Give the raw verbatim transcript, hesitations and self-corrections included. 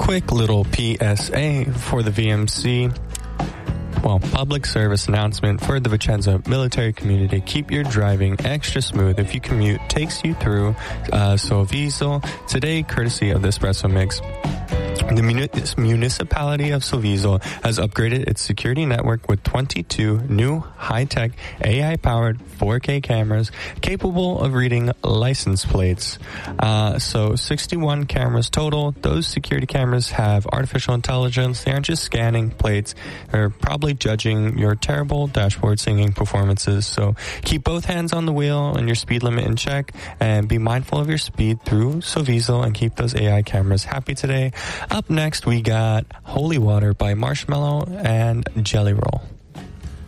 Quick little P S A for the V M C. Well, public service announcement for the Vicenza military community. Keep your driving extra smooth if your commute takes you through uh, Solviso today, courtesy of the Espresso Mix. The muni- municipality of Solviso has upgraded its security network with twenty-two new high-tech A I-powered four K cameras capable of reading license plates. Uh, so sixty-one cameras total. Those security cameras have artificial intelligence. They aren't just scanning plates. They're probably judging your terrible dashboard singing performances. So keep both hands on the wheel and your speed limit in check, and be mindful of your speed through Solviso and keep those A I cameras happy today. Up next, we got Holy Water by Marshmello and Jelly Roll.